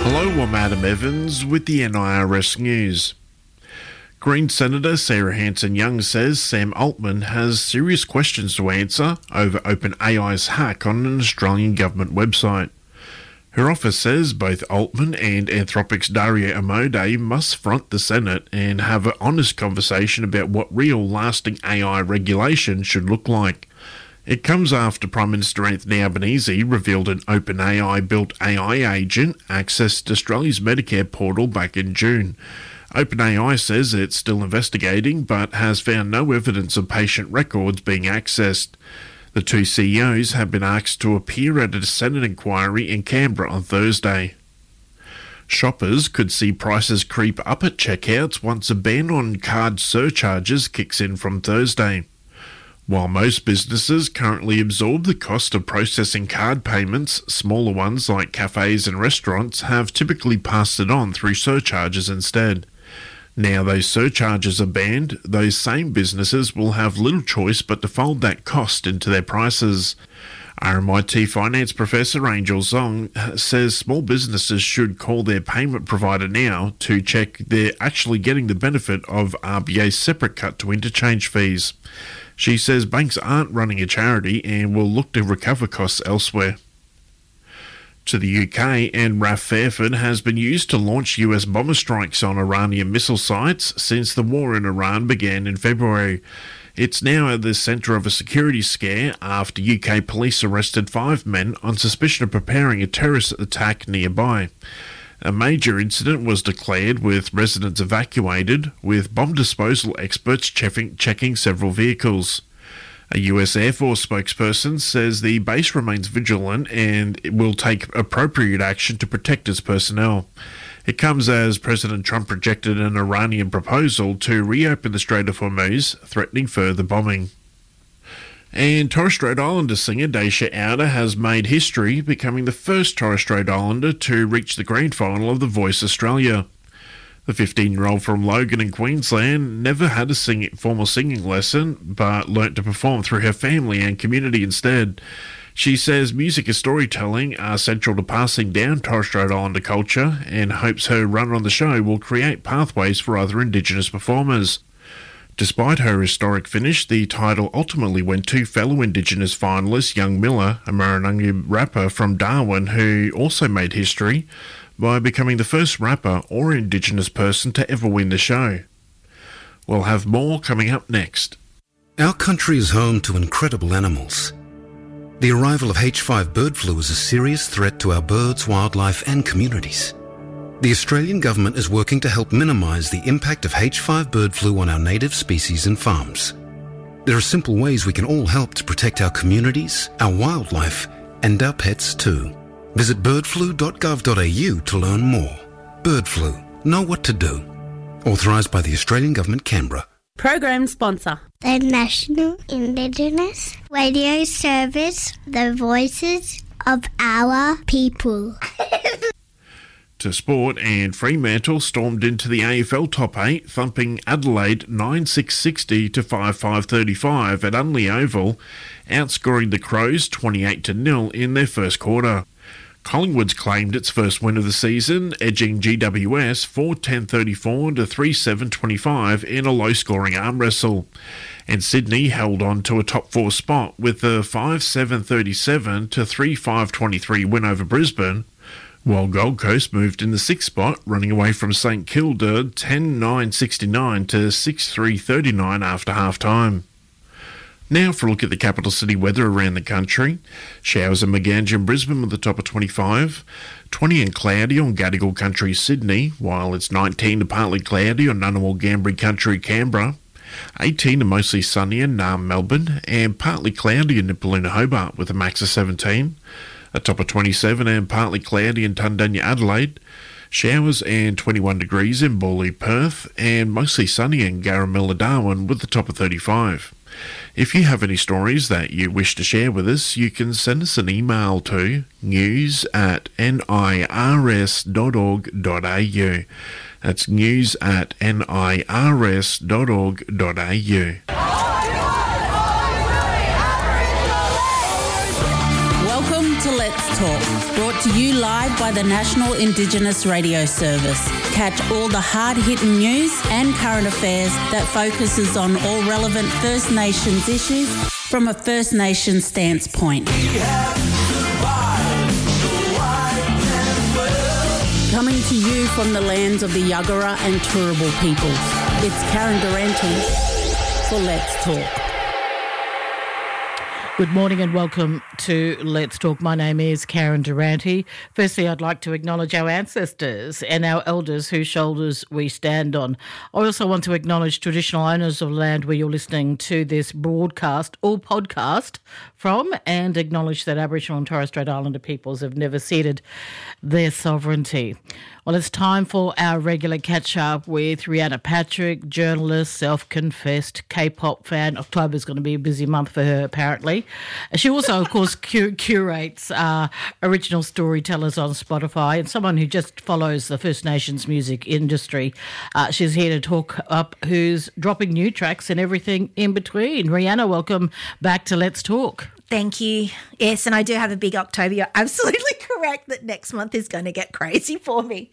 Hello, I'm Adam Evans with the NIRS News. Green Senator Sarah Hanson-Young says Sam Altman has serious questions to answer over OpenAI's hack on an Australian government website. Her office says both Altman and Anthropic's Dario Amodei must front the Senate and have an honest conversation about what real lasting AI regulation should look like. It comes after Prime Minister Anthony Albanese revealed an OpenAI-built AI agent accessed Australia's Medicare portal back in June. OpenAI says it's still investigating but has found no evidence of patient records being accessed. The two CEOs have been asked to appear at a Senate inquiry in Canberra on Thursday. Shoppers could see prices creep up at checkouts once a ban on card surcharges kicks in from Thursday. While most businesses currently absorb the cost of processing card payments, smaller ones like cafes and restaurants have typically passed it on through surcharges instead. Now those surcharges are banned, those same businesses will have little choice but to fold that cost into their prices. RMIT finance professor Angel Zong says small businesses should call their payment provider now to check they're actually getting the benefit of RBA's separate cut to interchange fees. She says banks aren't running a charity and will look to recover costs elsewhere. To the UK, and RAF Fairford has been used to launch US bomber strikes on Iranian missile sites since the war in Iran began in February. It's now at the centre of a security scare after UK police arrested 5 men on suspicion of preparing a terrorist attack nearby. A major incident was declared with residents evacuated, with bomb disposal experts checking several vehicles. A US Air Force spokesperson says the base remains vigilant and it will take appropriate action to protect its personnel. It comes as President Trump rejected an Iranian proposal to reopen the Strait of Hormuz, threatening further bombing. And Torres Strait Islander singer Daisha Ouda has made history, becoming the first Torres Strait Islander to reach the grand final of The Voice Australia. The 15-year-old from Logan in Queensland never had a formal singing lesson, but learnt to perform through her family and community instead. She says music and storytelling are central to passing down Torres Strait Islander culture and hopes her run on the show will create pathways for other Indigenous performers. Despite her historic finish, the title ultimately went to fellow Indigenous finalist Young Miller, a Marangara rapper from Darwin who also made history by becoming the first rapper or Indigenous person to ever win the show. We'll have more coming up next. Our country is home to incredible animals. The arrival of H5 bird flu is a serious threat to our birds, wildlife and communities. The Australian government is working to help minimise the impact of H5 bird flu on our native species and farms. There are simple ways we can all help to protect our communities, our wildlife and our pets too. Visit birdflu.gov.au to learn more. Bird flu. Know what to do. Authorised by the Australian Government, Canberra. Program sponsor. The National Indigenous Radio Service, the voices of our people. To sport, and Fremantle stormed into the AFL top 8, thumping Adelaide 9-6-60 to 5-5-35 at Unley Oval, outscoring the Crows 28-0 in their first quarter. Collingwood's claimed its first win of the season, edging GWS 4-10-34 to 3-7-25 in a low-scoring arm wrestle. And Sydney held on to a top 4 spot with a 5-7-37 to 3-5-23 win over Brisbane, while Gold Coast moved in the 6th spot, running away from St Kilda 10-9-69 to 6-3-39 after half-time. Now for a look at the capital city weather around the country. Showers in Maganja and Brisbane with a top of 25, 20 and cloudy on Gadigal Country, Sydney, while it's 19 to partly cloudy on Ngunnawal Gambri Country, Canberra, 18 to mostly sunny in Naarm, Melbourne, and partly cloudy in Nipaluna, Hobart with a max of 17, a top of 27 and partly cloudy in Tundanya, Adelaide, showers and 21 degrees in Bawley, Perth, and mostly sunny in Garamilla, Darwin with a top of 35. If you have any stories that you wish to share with us, you can send us an email to news@nirs.org.au. That's news@nirs.org.au. Welcome to Let's Talk, brought to you live by the National Indigenous Radio Service. Catch all the hard-hitting news and current affairs that focuses on all relevant First Nations issues from a First Nations stance point. Coming to you from the lands of the Yuggera and Turrbal peoples, it's Karen Durante for Let's Talk. Good morning and welcome to Let's Talk. My name is Karen Durante. Firstly, I'd like to acknowledge our ancestors and our elders whose shoulders we stand on. I also want to acknowledge traditional owners of land where you're listening to this broadcast or podcast from, and acknowledge that Aboriginal and Torres Strait Islander peoples have never ceded their sovereignty. Well, it's time for our regular catch-up with Rhianna Patrick, journalist, self-confessed K-pop fan. October's going to be a busy month for her, apparently. She also, of course, curates original storytellers on Spotify, and someone who just follows the First Nations music industry. She's here to talk up who's dropping new tracks and everything in between. Rhianna, welcome back to Let's Talk. Thank you. Yes, and I do have a big October. You're absolutely correct that next month is going to get crazy for me.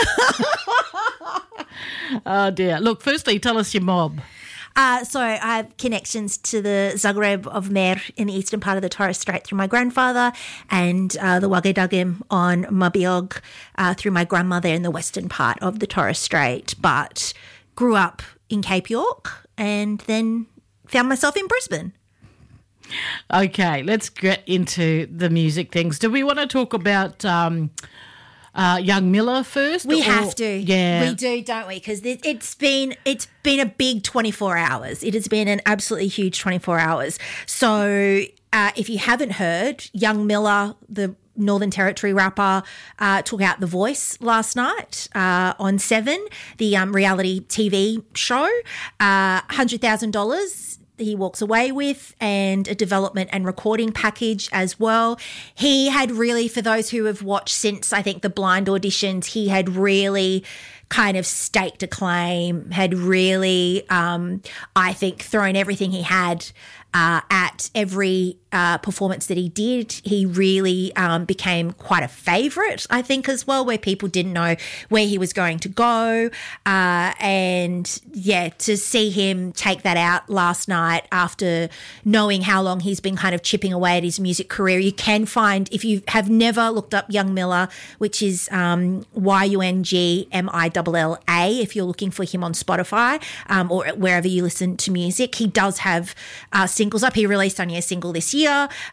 Oh, dear. Look, firstly, tell us your mob. So I have connections to the Zagreb of Mer in the eastern part of the Torres Strait through my grandfather, and the Wagedagim on Mabiog through my grandmother in the western part of the Torres Strait, but grew up in Cape York and then found myself in Brisbane. Okay, let's get into the music things. Do we want to talk about Young Miller first? We have to. Yeah. We do, don't we? Because it's been a big 24 hours. It has been an absolutely huge 24 hours. So if you haven't heard, Young Miller, the Northern Territory rapper, took out The Voice last night on 7, the reality TV show. $100,000 he walks away with, and a development and recording package as well. He had really, for those who have watched since, I think, the blind auditions, he had really kind of staked a claim, had really, I think, thrown everything he had at every performance that he did. He really became quite a favourite, I think, as well, where people didn't know where he was going to go. And, yeah, to see him take that out last night after knowing how long he's been kind of chipping away at his music career. You can find, if you have never looked up Young Miller, which is YUNGMILLA, if you're looking for him on Spotify or wherever you listen to music, he does have singles up. He released only a single this year.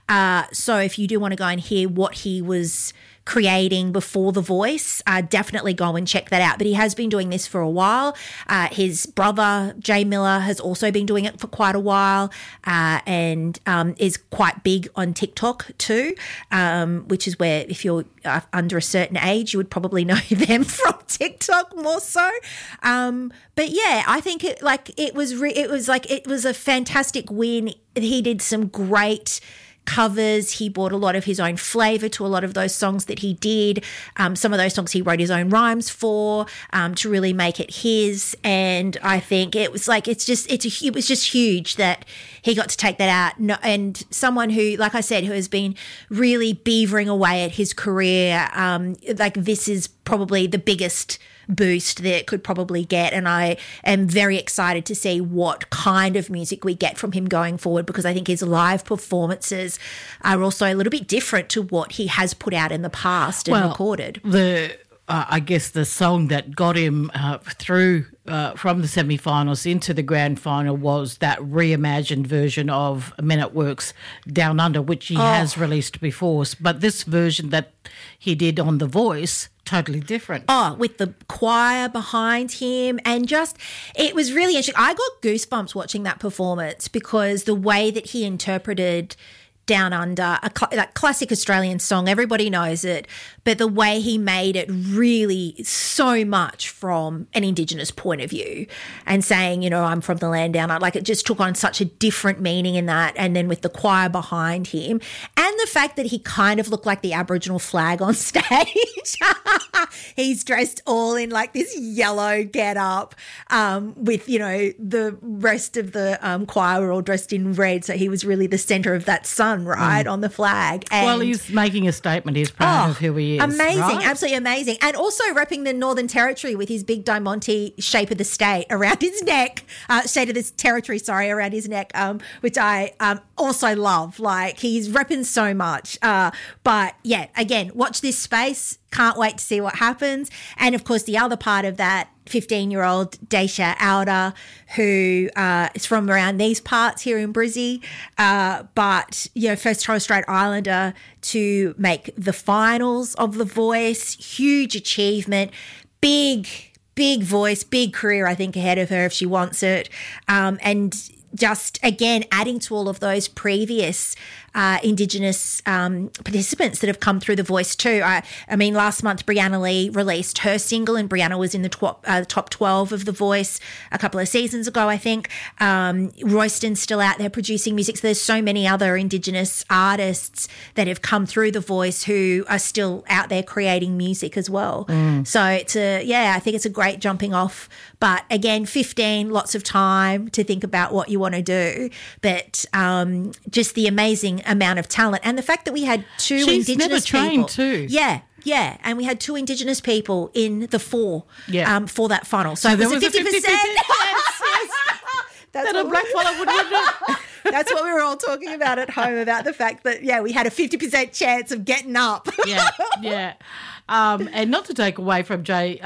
So if you do want to go and hear what he was creating before The Voice, definitely go and check that out. But he has been doing this for a while. His brother, Jay Miller, has also been doing it for quite a while, and is quite big on TikTok too, which is where, if you're under a certain age, you would probably know them from TikTok more so. But yeah, I think it was a fantastic win. He did some great covers. He brought a lot of his own flavour to a lot of those songs that he did. Some of those songs he wrote his own rhymes for, to really make it his. And I think it was just huge that he got to take that out. No, and someone who, like I said, who has been really beavering away at his career, this is probably the biggest boost that it could probably get, and I am very excited to see what kind of music we get from him going forward, because I think his live performances are also a little bit different to what he has put out in the past and recorded. I guess the song that got him through from the semi-finals into the grand final was that reimagined version of Men at Work's Down Under, which he has released before. But this version that he did on The Voice, totally different. Oh, with the choir behind him, and just, it was really interesting. I got goosebumps watching that performance because the way that he interpreted Down Under, that classic Australian song, everybody knows it, but the way he made it really so much from an Indigenous point of view, and saying, I'm from the land down, it just took on such a different meaning in that. And then with the choir behind him, and the fact that he kind of looked like the Aboriginal flag on stage. He's dressed all in this yellow get-up, with, the rest of the choir were all dressed in red, so he was really the centre of that sun. sun, right, on the flag. And Well, he's making a statement. He's proud of who he is. Amazing, right? absolutely amazing. And also repping the Northern Territory with his big Diamante shape of the state around his neck, state of this territory, sorry, around his neck, which I also love. Like, he's repping so much. But, yeah, again, watch this space. Can't wait to see what happens. And, of course, the other part of that, 15-year-old Daisha Alder, who is from around these parts here in Brizzy, but, you know, first Torres Strait Islander to make the finals of The Voice. Huge achievement, big voice, big career, I think, ahead of her if she wants it. And just, again, adding to all of those previous Indigenous participants that have come through The Voice too. I mean, last month Brianna Lee released her single, and Brianna was in the top 12 of The Voice a couple of seasons ago, I think. Royston's still out there producing music. So there's so many other Indigenous artists that have come through The Voice who are still out there creating music as well. So it's I think it's a great jumping off. But again, 15, lots of time to think about what you want to do. But just the amazing amount of talent, and the fact that we had two She's Indigenous never trained people. too. Yeah, and we had two Indigenous people in the four for that final. So there it was a 50%. That's That a what black fella would win it. that's what we were all talking about at home, about the fact that, we had a 50% chance of getting up. Yeah. And not to take away from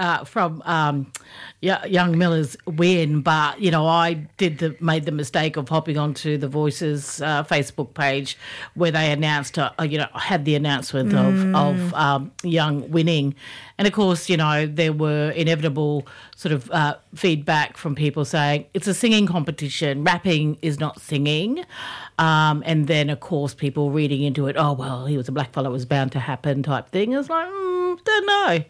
Young Miller's win, but I made the mistake of hopping onto The Voice's Facebook page where they announced, had the announcement of Young winning, and of course, there were inevitable sort of feedback from people saying it's a singing competition, rapping is not singing, and then of course people reading into it, oh well, he was a black fella, it was bound to happen type thing. It's like, don't know.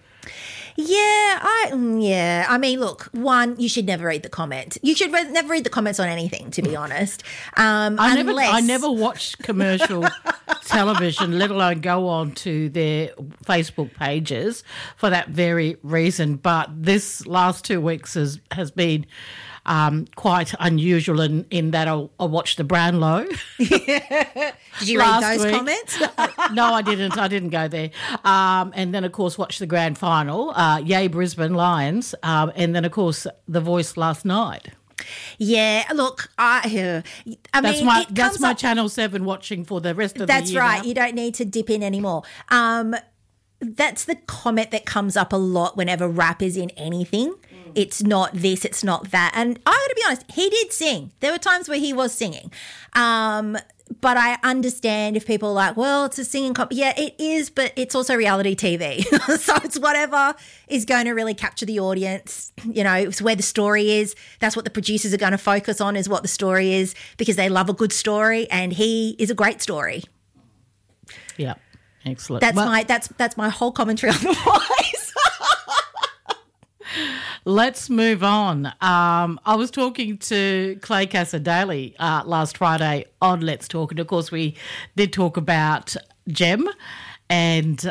I mean, look, one, you should never read the comments. You should never read the comments on anything, to be honest. I never watch commercial television, let alone go on to their Facebook pages for that very reason. But this last 2 weeks has been quite unusual in that I'll watch the Brownlow. Did you read those comments? No, I didn't. I didn't go there. And then, of course, watch the grand final, Yay Brisbane Lions, and then, of course, The Voice last night. Yeah, look, I that's mean, my Channel 7 watching for the rest of the year. That's right. Now. You don't need to dip in anymore. That's the comment that comes up a lot whenever rap is in anything. It's not this, it's not that. And I got to be honest, he did sing. There were times where he was singing. But I understand if people are like, well, it's a singing yeah, it is, but it's also reality TV. So it's whatever is going to really capture the audience. It's where the story is. That's what the producers are going to focus on, is what the story is, because they love a good story, and he is a great story. Yeah, excellent. That's my whole commentary on The Voice. Let's move on. I was talking to Clay Cassar-Daley last Friday on Let's Talk, and of course we did talk about Gem, and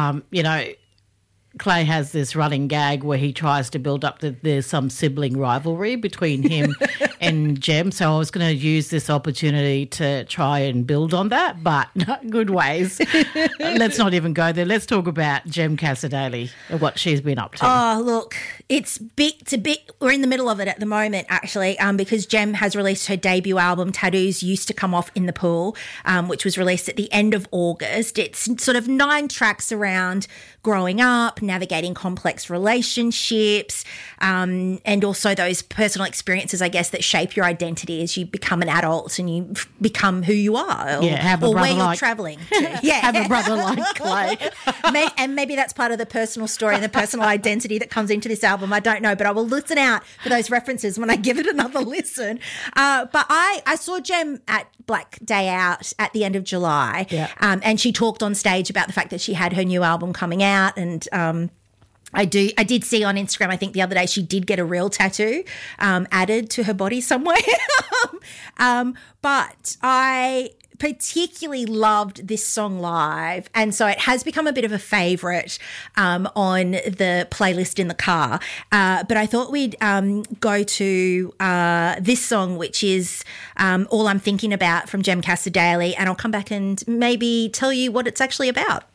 Clay has this running gag where he tries to build up that there's some sibling rivalry between him and Gem. So I was going to use this opportunity to try and build on that, but not good ways. Let's not even go there. Let's talk about Gem Cassar-Daley and what she's been up to. Oh, look, it's big. We're in the middle of it at the moment, actually, because Gem has released her debut album, Tattoos Used to Come Off in the Pool, which was released at the end of August. It's sort of 9 tracks around growing up, navigating complex relationships, and also those personal experiences, I guess, that shape your identity as you become an adult and you become who you are, or where you're traveling to. Yeah, have a brother like Clay. And maybe that's part of the personal story and the personal identity that comes into this album. I don't know, but I will listen out for those references when I give it another listen. But I saw Gem at Black Day Out at the end of July, and she talked on stage about the fact that she had her new album coming out, and I did see on Instagram, I think the other day, she did get a real tattoo added to her body somewhere. But I particularly loved this song live, and so it has become a bit of a favourite on the playlist in the car. But I thought we'd go to this song, which is All I'm Thinking About from Jem Caster Daly, and I'll come back and maybe tell you what it's actually about.